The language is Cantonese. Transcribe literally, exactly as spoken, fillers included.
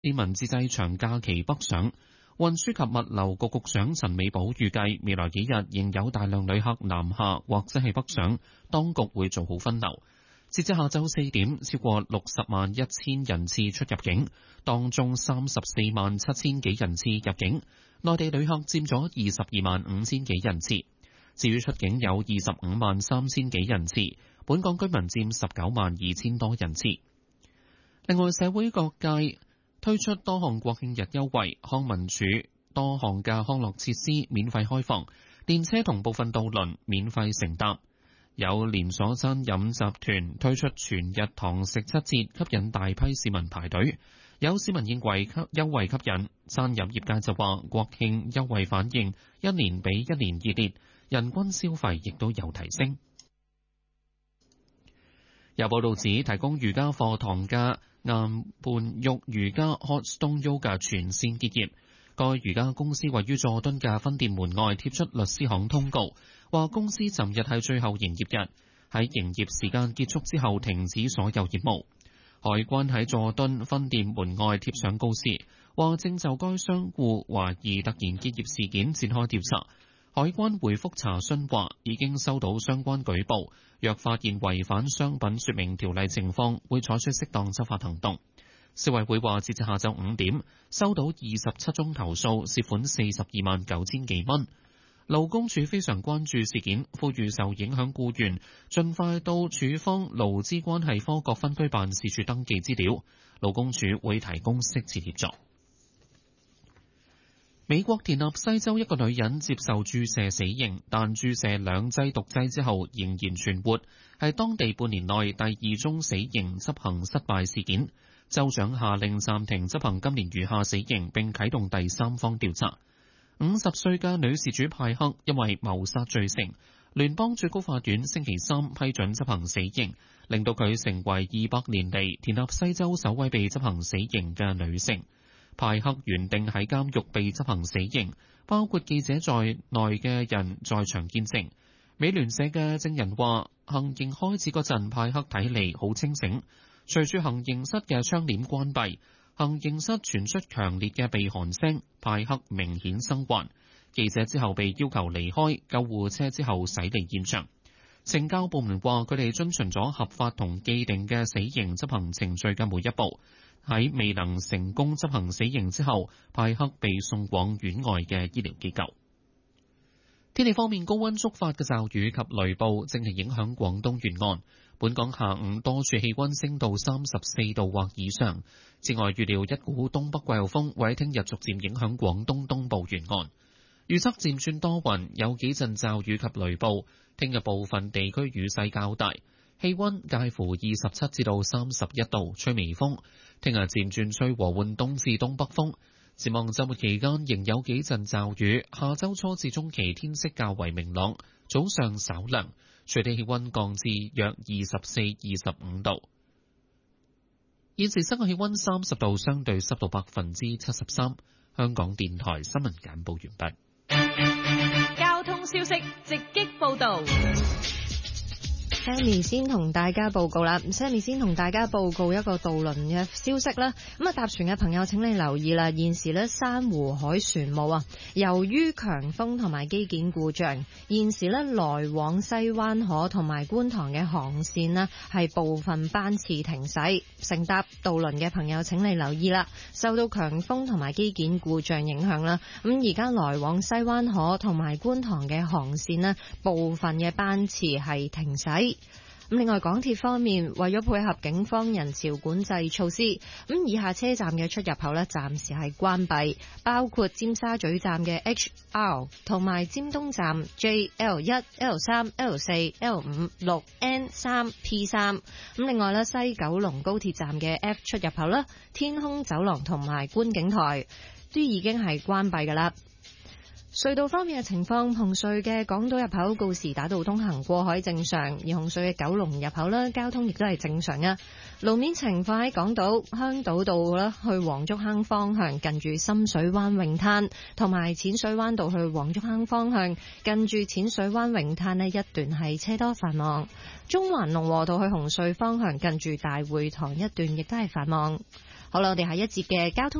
市民自製長假期北上。運輸及物流局局長陳美寶預計未來幾日仍有大量旅客南下或者係北上，當局會做好分流。截至下晝四點，超過六十萬一千人次出入境，當中三十四萬七千幾人次入境，內地旅客佔咗二十二萬五千幾人次。至於出境有二十五萬三千幾人次，本港居民佔十九萬二千多人次。另外，社會各界推出多項國慶日優惠，康文署多項嘅康樂設施免費開放，電車同部分渡輪免費乘搭。有連鎖餐飲集團推出全日堂食七折，吸引大批市民排隊。有市民認為優惠吸引，餐飲業界就話國慶優惠反應一年比一年熱烈，人均消費亦都有提升。有報道指，提供瑜伽課堂嘅岩盤浴瑜伽 Hot Stone Yoga 全線結業。該瑜伽公司位於佐敦嘅分店門外貼出律師行通告，話公司尋日係最後營業日，喺營業時間結束之後停止所有業務。海關喺佐敦分店門外貼上告示，話正就該商戶懷疑突然結業事件展開調查。海關回覆查詢話，已經收到相關舉報，若發現違反商品說明條例情況，會採取適當執法行動。消委會話，截至下晝五點，收到二十七宗投訴，涉款四十二萬九千幾蚊。勞工處非常關注事件，呼籲受影響僱員盡快到處方勞資關係科各分區辦事處登記資料，勞工處會提供適切協助。美國田納西州一個女人接受注射死刑，但注射兩劑毒劑之後仍然存活，係當地半年內第二宗死刑執行失敗事件。州長下令暫停執行今年餘下死刑，並啟動第三方調查。五十歲嘅女事主派克因為謀殺罪成，聯邦最高法院星期三批准執行死刑，令到佢成為二百年嚟田納西州首位被執行死刑嘅女性。派克原定喺監獄被執行死刑，包括記者在內嘅人在場見證。美聯社嘅證人話，行刑開始嗰陣，派克睇嚟好清醒。隨住行刑室嘅窗簾關閉，行刑室傳出強烈嘅鼻鼾聲，派克明顯生還。記者之後被要求離開，救護車之後駛離現場。懲教部門話，佢哋遵循咗合法同既定嘅死刑執行程序嘅每一步。喺未能成功執行死刑之後，派克被送往院外嘅醫療機構。天氣方面，高溫觸發嘅驟雨及雷暴正係影響廣東沿岸。本港下午多處氣溫升到三十四度或以上。此外，預料一股東北季候風會喺聽日逐漸影響廣東東部沿岸。預測漸轉多雲，有幾陣驟雨及雷暴。聽日部分地區雨勢較大，氣溫介乎二十七至到三十一度，吹微風。聽日漸轉吹和緩東至東北風。展望週末期間仍有幾陣驟雨，下週初至中期天色較為明朗，早上稍涼，最低氣溫降至約二十四、二十五度。現時室外氣溫三十度，相對濕度百分之七十三。香港電台新聞簡報完畢。 交通消息直擊報道。 Sammy 先同大家報告啦 ，Sammy 先同大家報告一個渡輪嘅消息啦。咁啊，搭船嘅朋友請你留意啦，現時呢，珊瑚海船務啊，由於強風同埋機件故障，現時呢，來往西灣河同埋觀塘嘅航線呢係部分班次停駛，乘搭渡輪嘅朋友請你留意啦。受到強風同埋機件故障影響啦，咁而家來往西灣河同埋觀塘嘅航線呢，部分嘅班次係停駛。咁另外，港鐵方面為咗配合警方人潮管制措施，咁以下車站嘅出入口呢暫時係關閉，包括尖沙咀站嘅 H R 同埋尖東站 J L 一、L 三、L 四、L 五、六、N 三、P 三。咁另外呢，西九龍高鐵站嘅 F 出入口啦、天空走廊同埋觀景台都已經係關閉㗎喇。隧道方面嘅情況，紅隧嘅港島入口告士打道通行過海正常，而紅隧嘅九龍入口啦，交通亦都係正常啊。路面情況喺港島香島道啦，去黃竹坑方向近住深水灣泳灘，同埋淺水灣道去黃竹坑方向近住淺水灣泳灘呢一段係車多繁忙。中環龍和道去紅隧方向近住大會堂一段亦都係繁忙。好啦，我哋下一節嘅交通